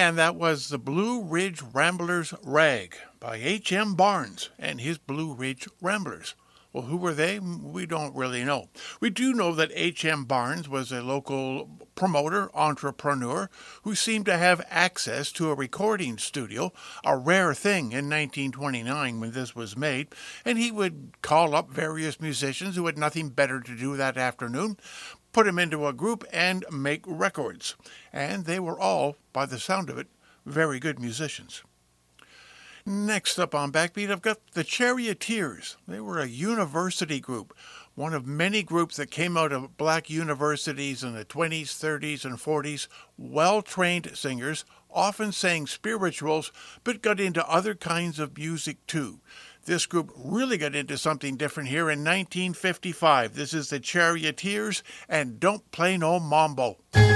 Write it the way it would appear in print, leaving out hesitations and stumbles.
And that was the Blue Ridge Ramblers Rag by H.M. Barnes and his Blue Ridge Ramblers. Well, who were they? We don't really know. We do know that H.M. Barnes was a local promoter, entrepreneur, who seemed to have access to a recording studio, a rare thing in 1929 when this was made, and he would call up various musicians who had nothing better to do that afternoon, put them into a group, and make records. And they were all, by the sound of it, very good musicians. Next up on Backbeat, I've got the Charioteers. They were a university group, one of many groups that came out of black universities in the 20s, 30s, and 40s. Well-trained singers, often sang spirituals, but got into other kinds of music too. This group really got into something different here in 1955. This is the Charioteers and Don't Play No Mambo.